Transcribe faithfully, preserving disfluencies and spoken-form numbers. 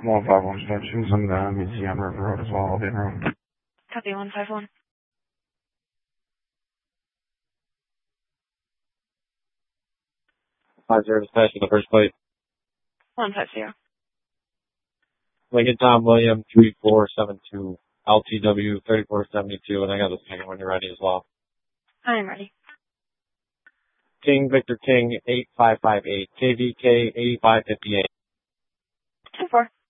one five one Stations and uh, meet you on River Road as well. I'll be in room. Copy one five one. Five zero dispatch in the first plate. one five zero. Lincoln Tom William three four seven two L T W thirty four seventy two, and I got the second when you're ready as well. I am ready. King Victor King eight five five eight K V K eighty five fifty eight. Ten four.